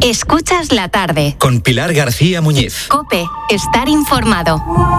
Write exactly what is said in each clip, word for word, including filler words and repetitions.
Escuchas la tarde. Con Pilar García Muñiz. COPE, estar informado.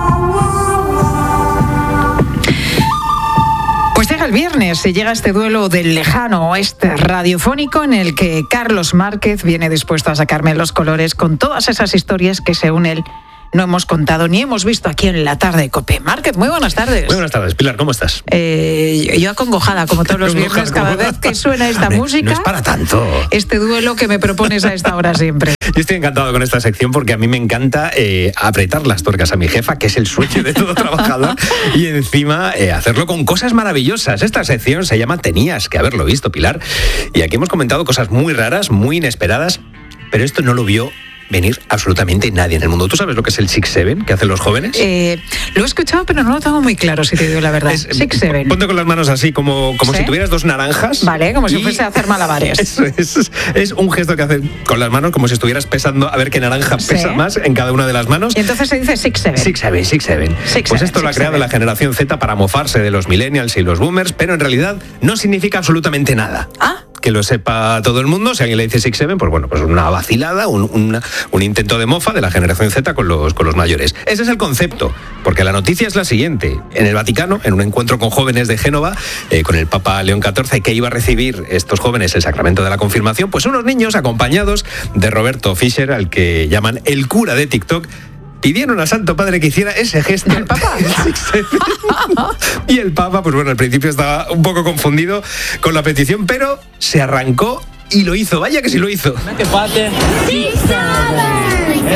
Pues llega el viernes y llega este duelo del lejano oeste radiofónico en el que Carlos Márquez viene dispuesto a sacarme los colores con todas esas historias que según él no hemos contado ni hemos visto aquí en la tarde de COPE. Márquez, muy buenas tardes. Muy buenas tardes, Pilar, ¿cómo estás? Eh, yo acongojada, como todos los viernes, cada vez que suena esta Hombre, música. No es para tanto. Este duelo que me propones a esta hora siempre. Yo estoy encantado con esta sección porque a mí me encanta eh, apretar las tuercas a mi jefa, que es el sueño de todo trabajador, y encima eh, hacerlo con cosas maravillosas. Esta sección se llama Tenías que haberlo visto, Pilar, y aquí hemos comentado cosas muy raras, muy inesperadas, pero esto no lo vio venir absolutamente nadie en el mundo. ¿Tú sabes lo que es el Six Seven que hacen los jóvenes? Eh, lo he escuchado, pero no lo tengo muy claro, si te digo la verdad. Es, Six Seven. Ponte con las manos así, como, como ¿Sí? si tuvieras dos naranjas. Vale, como si y... fuese a hacer malabares. Eso es, es un gesto que hacen con las manos, como si estuvieras pesando a ver qué naranja ¿Sí? pesa más en cada una de las manos. Y entonces se dice Six Seven. Six Seven, Six Seven. Six Pues seven, esto lo ha six creado seven. la generación Z para mofarse de los millennials y los boomers, pero en realidad no significa absolutamente nada. Ah. Que lo sepa todo el mundo. Si alguien le dice Six Seven, pues bueno, pues una vacilada, un, una, un intento de mofa de la generación Z con los, con los mayores. Ese es el concepto, porque la noticia es la siguiente. En el Vaticano, en un encuentro con jóvenes de Génova, eh, con el Papa León catorce, que iba a recibir estos jóvenes el sacramento de la confirmación, pues unos niños acompañados de Roberto Fischer, al que llaman el cura de TikTok, pidieron al Santo Padre que hiciera ese gesto. ¿El Papa? Y el Papa, pues bueno, al principio estaba un poco confundido con la petición, pero se arrancó y lo hizo. Vaya que sí lo hizo. Che fate? Six Seven!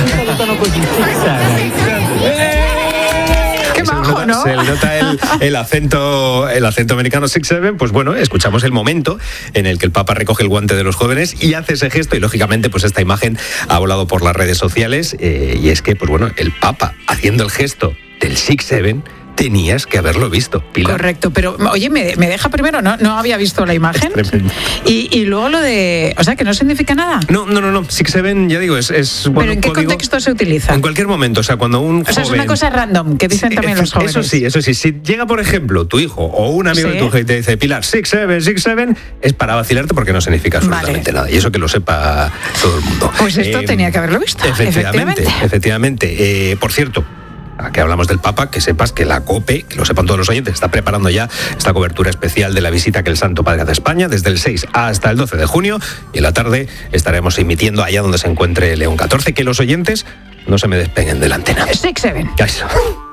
Qué Se le majo, nota, ¿no? se le nota el, el acento el acento americano Six Seven. Pues bueno, escuchamos el momento en el que el Papa recoge el guante de los jóvenes y hace ese gesto, y lógicamente pues esta imagen ha volado por las redes sociales, eh, y es que pues bueno, el Papa haciendo el gesto del Six Seven, tenías que haberlo visto, Pilar. Correcto, pero oye, me, me deja primero, no, no había visto la imagen. Es tremendo. Y, y luego lo de, o sea, que no significa nada. No, no, no, no. Six Seven, ya digo, es, es bueno, ¿Pero en un qué código- contexto se utiliza? En cualquier momento, o sea, cuando un O sea, es joven... una cosa random, que dicen Sí, también eso- los jóvenes. Eso sí, eso sí. Si llega, por ejemplo, tu hijo o un amigo Sí. de tu hijo y te dice, Pilar, Six Seven, Six Seven, es para vacilarte porque no significa absolutamente Vale. nada. Y eso que lo sepa todo el mundo. Pues esto Eh, tenía que haberlo visto, Efectivamente, efectivamente. efectivamente. Eh, por cierto, a que hablamos del Papa, que sepas que la COPE, que lo sepan todos los oyentes, está preparando ya esta cobertura especial de la visita que el Santo Padre hace a España desde el seis hasta el doce de junio, y en la tarde estaremos emitiendo allá donde se encuentre León catorce. Que los oyentes no se me despeguen de la antena. Six Seven. Eso.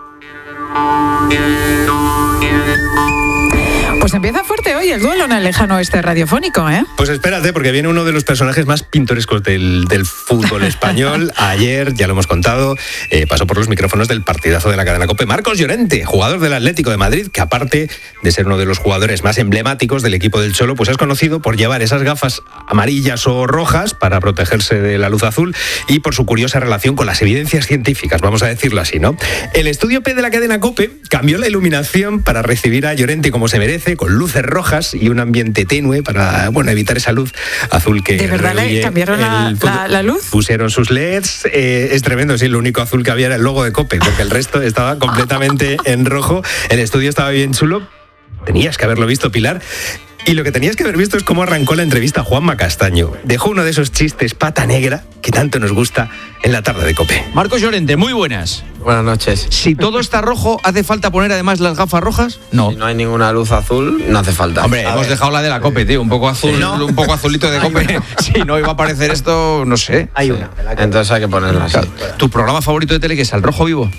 Pues empieza fuerte hoy el duelo en el lejano oeste radiofónico, ¿eh? Pues espérate, porque viene uno de los personajes más pintorescos del, del fútbol español. Ayer, ya lo hemos contado, eh, pasó por los micrófonos del partidazo de la cadena COPE. Marcos Llorente, jugador del Atlético de Madrid, que aparte de ser uno de los jugadores más emblemáticos del equipo del Cholo, pues es conocido por llevar esas gafas amarillas o rojas para protegerse de la luz azul, y por su curiosa relación con las evidencias científicas, vamos a decirlo así, ¿no? El estudio P de la cadena COPE cambió la iluminación para recibir a Llorente como se merece, con luces rojas y un ambiente tenue para, bueno, evitar esa luz azul que ¿De verdad le rehuye cambiaron la- el fútbol. la- la luz? Pusieron sus L E Ds, eh, es tremendo, sí, lo único azul que había era el logo de COPE, porque el resto estaba completamente en rojo. El estudio estaba bien chulo. Tenías que haberlo visto, Pilar. Y lo que tenías que haber visto es cómo arrancó la entrevista Juanma Castaño. Dejó uno de esos chistes pata negra que tanto nos gusta en la tarde de COPE. Marcos Llorente, muy buenas. Buenas noches. Si todo está rojo, ¿hace falta poner además las gafas rojas? No. Si no hay ninguna luz azul, no hace falta. Hombre, A hemos ver, dejado la de la COPE, tío, un poco azul, ¿no? un poco azulito de COPE. Si no iba a aparecer esto, no sé. Hay una. Entonces hay que ponerla así. ¿Tu programa favorito de tele que es El Rojo Vivo?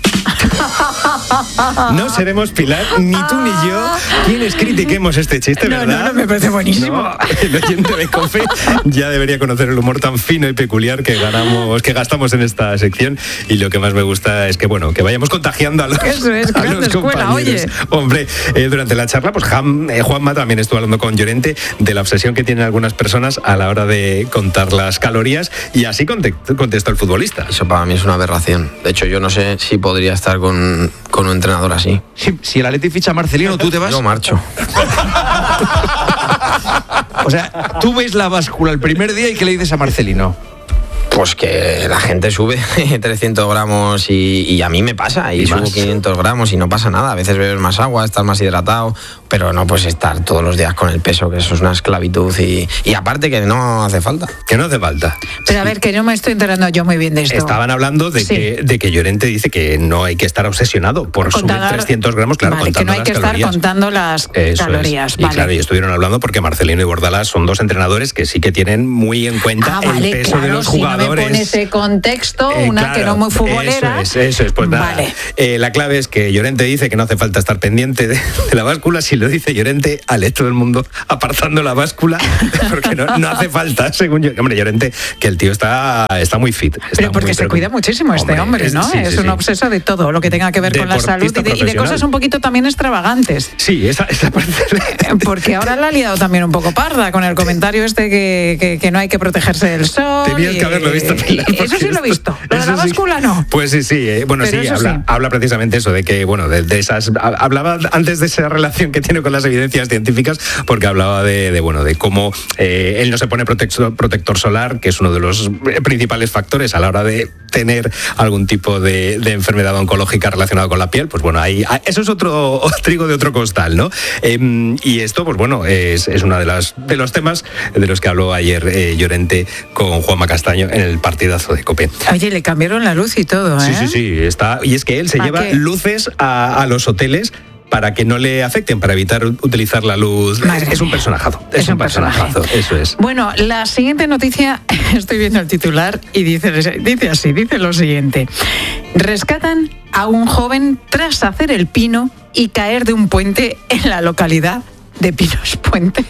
No seremos, Pilar, ni tú ni yo, quienes critiquemos este chiste, No, ¿verdad? no, no, me parece buenísimo. No, el oyente de COPE ya debería conocer el humor tan fino y peculiar que ganamos, que gastamos en esta sección, y lo que más me gusta es que, bueno, que vayamos contagiando a los, Eso es, a creando los escuela, compañeros. oye. Hombre, eh, durante la charla, pues Jam- eh, Juanma también estuvo hablando con Llorente de la obsesión que tienen algunas personas a la hora de contar las calorías, y así conte- contestó el futbolista. Eso para mí es una aberración. De hecho, yo no sé si podría estar con, con un entrenador así. Si, si el Atleti ficha a Marcelino, ¿tú te vas? Yo marcho. O sea, tú ves la báscula el primer día y ¿qué le dices a Marcelino? Pues que la gente sube trescientos gramos y, y a mí me pasa. Y, Y subo más. quinientos gramos y no pasa nada. A veces bebes más agua, estás más hidratado. pero no puedes estar todos los días con el peso, que eso es una esclavitud y, y aparte que no hace falta. Que no hace falta. Pero a ver, que no me estoy enterando yo muy bien de esto. Estaban hablando de, Sí. que, de que Llorente dice que no hay que estar obsesionado por Contar- subir trescientos gramos, claro, vale, que contando no hay las que estar calorías. contando las Eso calorías. es. Y Vale. claro, y estuvieron hablando porque Marcelino y Bordalás son dos entrenadores que sí que tienen muy en cuenta Ah, vale, el peso claro, de los si no jugadores. me pone ese contexto, Eh, una claro, que no muy futbolera. Eso es, eso es. Pues nada, Vale. eh, la clave es que Llorente dice que no hace falta estar pendiente de, de la báscula. Si lo dice Llorente, ale todo el mundo apartando la báscula, porque no, no hace falta, según yo. Hombre, Llorente, que el tío está, está muy fit. Está Pero porque muy, se cuida muchísimo este hombre, es- ¿no? sí, es sí, un sí. obseso de todo, lo que tenga que ver con la salud y Deportista de, y de profesional. cosas un poquito también extravagantes. Sí, esa, esa parte. Porque ahora la ha liado también un poco parda con el comentario este que, que, que no hay que protegerse del sol. Tenías y- que haberlo visto, Pilar, Eso porque sí lo he visto. Lo de eso la sí. báscula no. Pues sí, sí. eh, Bueno, Pero sí, eso habla, sí. habla precisamente eso, de que, bueno, de, de esas. ha- Hablaba antes de esa relación que tiene con las evidencias científicas, porque hablaba de, de, bueno, de cómo eh, él no se pone protector, protector solar, que es uno de los principales factores a la hora de tener algún tipo de, de enfermedad oncológica relacionada con la piel. Pues bueno, ahí ah, eso es otro trigo de otro costal, ¿no? Eh, y esto, pues bueno, es, es uno de, las, de los temas de los que habló ayer eh, Llorente con Juanma Castaño en el partidazo de COPE. Oye, le cambiaron la luz y todo, ¿eh? Sí, sí, sí, está. Y es que él se ¿A lleva qué? luces a, a los hoteles para que no le afecten, para evitar utilizar la luz. Madre Es, es un mía. personajazo. Es, un personajazo, eso es. Bueno, la siguiente noticia, estoy viendo el titular y dice, dice así, dice lo siguiente. Rescatan a un joven tras hacer el pino y caer de un puente en la localidad de Pinos Puente.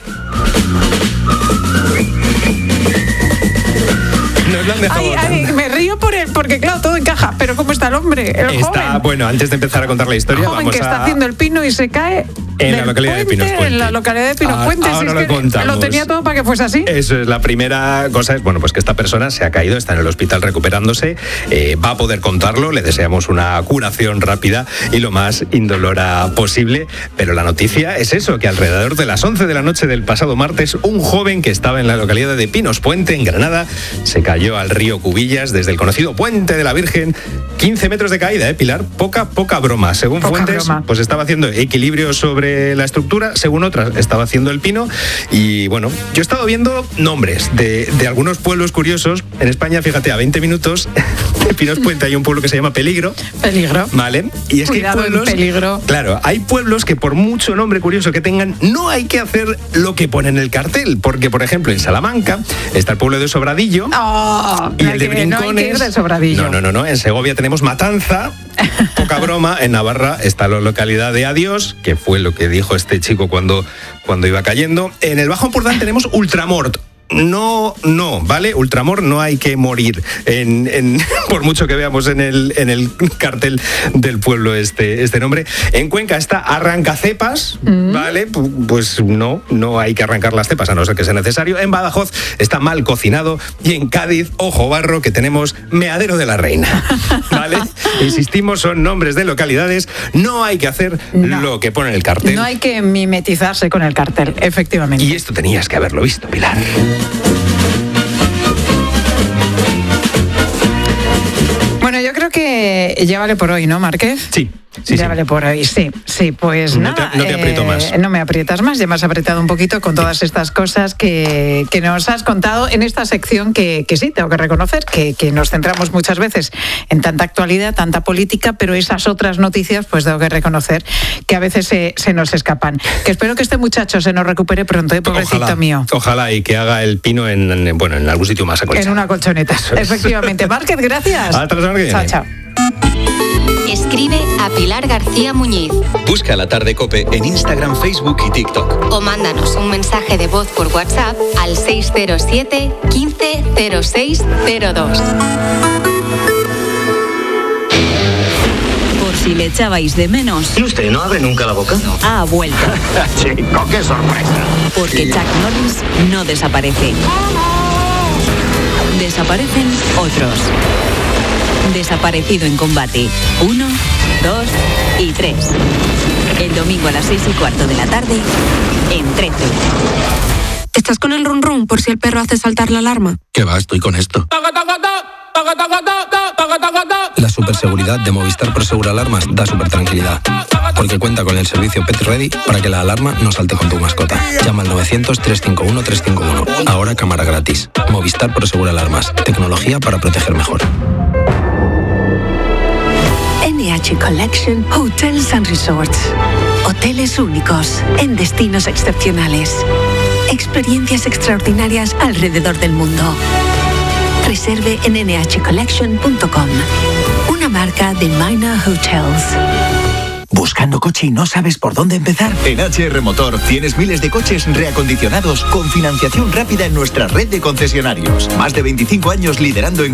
Nos lo han dejado Ay, votando. ay, me río por él, porque claro, todo encaja. Pero ¿cómo está el hombre? El Está, joven. bueno, antes de empezar a contar la historia, joven vamos que está a... haciendo el pino y se cae En la del localidad de puente, Pinos Puente. En la localidad de Pinos Ah, Puente. si ahora es lo que contamos. lo tenía todo para que fuese así. Eso es, la primera cosa es, bueno, pues que esta persona se ha caído, está en el hospital recuperándose, eh, va a poder contarlo, le deseamos una curación rápida y lo más indolora posible, pero la noticia es eso, que alrededor de las once de la noche del pasado martes, un joven que estaba en la localidad de Pinos Puente, en Granada, se cayó al río Cubillas desde el conocido Puente de la Virgen, quince metros de caída, ¿eh, Pilar? Poca, poca broma. Según Poca fuentes, broma. pues estaba haciendo equilibrio sobre la estructura, según otras estaba haciendo el pino y bueno, yo he estado viendo nombres de, de algunos pueblos curiosos en España, fíjate, a veinte minutos de Pinos Puente hay un pueblo que se llama Peligro, Peligro. ¿vale? Y es Cuidado que hay en pueblos, Peligro. claro, hay pueblos que por mucho nombre curioso que tengan, no hay que hacer lo que pone en el cartel, porque por ejemplo en Salamanca está el pueblo de Sobradillo. Oh, Y no el hay de que- no hay que ir Brincones. de sobradillo. No, no, no, no. En Segovia tenemos Matanza. Poca broma. En Navarra está la localidad de Adiós, que fue lo que dijo este chico cuando, cuando iba cayendo. En el Bajo Empordán tenemos Ultramort. No, no, ¿vale? Ultramor no hay que morir en, en- por mucho que veamos en el, en el cartel del pueblo este, este nombre. En Cuenca está Arrancacepas, ¿vale? Pu- Pues no, no hay que arrancar las cepas a no ser que sea necesario. En Badajoz está Mal Cocinado y en Cádiz, ojo barro, que tenemos Meadero de la Reina, ¿vale? Insistimos, son nombres de localidades, no hay que hacer No. lo que pone en el cartel. No hay que mimetizarse con el cartel, efectivamente. Y esto tenías que haberlo visto, Pilar. Bueno, yo creo que ya vale por hoy, ¿no, Márquez? Sí, sí, ya sí. vale por hoy, sí, sí, pues No te- nada. no te aprieto eh, más. No me aprietas más, ya me has apretado un poquito con todas estas cosas que, que nos has contado en esta sección que, que sí, tengo que reconocer, que, que nos centramos muchas veces en tanta actualidad, tanta política, pero esas otras noticias, pues tengo que reconocer que a veces se, se nos escapan. Que espero que este muchacho se nos recupere pronto, ¿eh? Pobrecito Ojalá, mío. ojalá y que haga el pino en, en- bueno, en algún sitio más acolchado. En una colchoneta, Eso es. efectivamente. Márquez, gracias. Hasta la semana que viene. Chao, chao. Escribe a Pilar García Muñiz Busca La Tarde COPE en Instagram, Facebook y TikTok. o mándanos un mensaje de voz por WhatsApp al seis cero siete, quince, cero seis cero dos. Por si le echabais de menos, ¿Y usted no abre nunca la boca? ha vuelto. Chico, qué sorpresa. Porque Chuck Norris no desaparece. Desaparecen otros. Desaparecido en combate. Uno, dos y tres. El domingo a las seis y cuarto de la tarde, en trece. ¿Estás con el run run por si el perro hace saltar la alarma? ¿Qué va? Estoy con esto. La superseguridad de Movistar Prosegur Alarmas da super tranquilidad. porque cuenta con el servicio Pet Ready para que la alarma no salte con tu mascota. Llama al novecientos, trescientos cincuenta y uno, trescientos cincuenta y uno. Ahora cámara gratis. Movistar Prosegura Alarmas. Tecnología para proteger mejor. N H Collection Hotels and Resorts. Hoteles únicos en destinos excepcionales. Experiencias extraordinarias alrededor del mundo. Reserve en ene hache collection punto com. Una marca de Minor Hotels. ¿Buscando coche y no sabes por dónde empezar? En H R Motor tienes miles de coches reacondicionados con financiación rápida en nuestra red de concesionarios. Más de veinticinco años liderando en